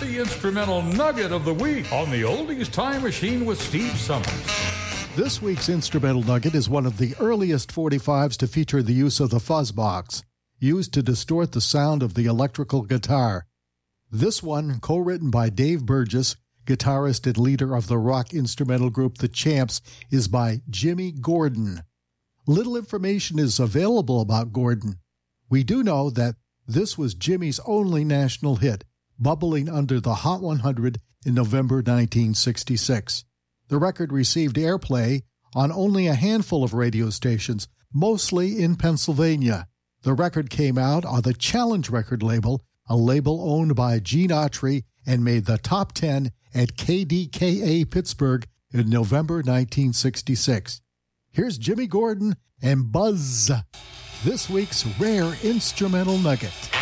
the instrumental nugget of the week on the Oldies Time Machine with Steve Summers. This week's instrumental nugget is one of the earliest 45s to feature the use of the fuzzbox, used to distort the sound of the electrical guitar. This one, co-written by Dave Burgess, guitarist and leader of the rock instrumental group The Champs, is by Jimmy Gordon. Little information is available about Gordon. We do know that this was Jimmy's only national hit, bubbling under the Hot 100 in November 1966. The record received airplay on only a handful of radio stations, mostly in Pennsylvania. The record came out on the Challenge record label, a label owned by Gene Autry, and made the top 10 at KDKA Pittsburgh in November 1966. Here's Jimmy Gordon and Buzz, this week's rare instrumental nugget.